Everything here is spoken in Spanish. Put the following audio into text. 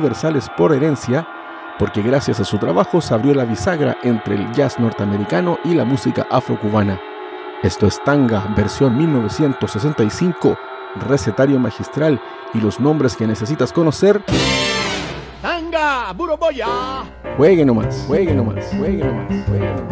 universales por herencia, porque gracias a su trabajo se abrió la bisagra entre el jazz norteamericano y la música afrocubana. Esto es Tanga, versión 1965, recetario magistral y los nombres que necesitas conocer. Tanga, Buroboya. Juegue nomás, juegue nomás, juegue nomás, juegue nomás.